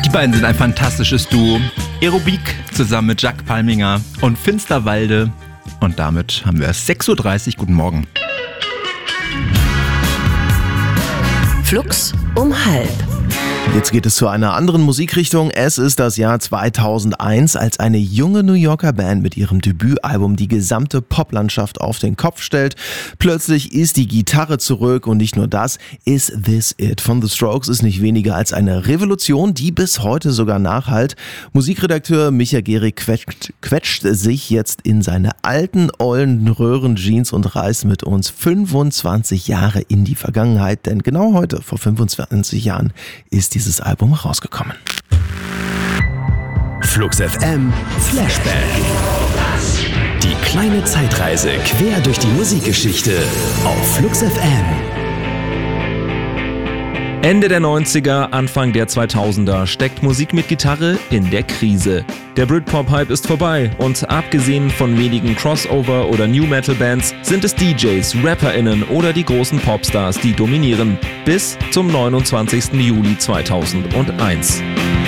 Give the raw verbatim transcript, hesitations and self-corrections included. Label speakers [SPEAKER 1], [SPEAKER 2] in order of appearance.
[SPEAKER 1] Die beiden sind ein fantastisches Duo. Aerobik zusammen mit Jack Palminger und Finsterwalde. Und damit haben wir sechs Uhr dreißig. Guten Morgen.
[SPEAKER 2] Flux um halb.
[SPEAKER 3] Jetzt geht es zu einer anderen Musikrichtung. Es ist das Jahr zweitausendeins, als eine junge New Yorker Band mit ihrem Debütalbum die gesamte Poplandschaft auf den Kopf stellt. Plötzlich ist die Gitarre zurück und nicht nur das, Is This It von The Strokes ist nicht weniger als eine Revolution, die bis heute sogar nachhallt. Musikredakteur Micha Gehrig quetscht, quetscht sich jetzt in seine alten, ollen Röhrenjeans und reist mit uns fünfundzwanzig Jahre in die Vergangenheit, denn genau heute, vor fünfundzwanzig Jahren, ist dieses Album rausgekommen.
[SPEAKER 4] Flux F M Flashback. Die kleine Zeitreise quer durch die Musikgeschichte auf Flux F M.
[SPEAKER 5] Ende der neunziger, Anfang der zweitausender steckt Musik mit Gitarre in der Krise. Der Britpop-Hype ist vorbei und abgesehen von wenigen Crossover- oder New-Metal-Bands sind es D Js, RapperInnen oder die großen Popstars, die dominieren. Bis zum neunundzwanzigsten Juli zweitausendeins.